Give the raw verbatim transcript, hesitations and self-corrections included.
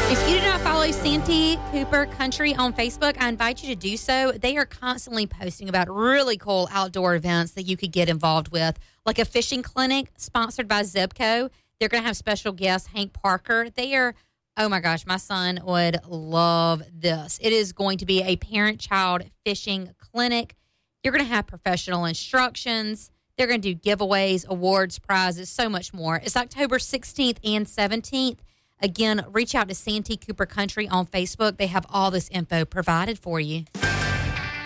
If you do not follow Santee Cooper Country on Facebook, I invite you to do so. They are constantly posting about really cool outdoor events that you could get involved with, like a fishing clinic sponsored by Zebco. They're going to have special guest Hank Parker. They are, oh my gosh, my son would love this. It is going to be a parent-child fishing clinic. You're going to have professional instructions. They're going to do giveaways, awards, prizes, so much more. It's October sixteenth and seventeenth. Again, reach out to Santee Cooper Country on Facebook. They have all this info provided for you.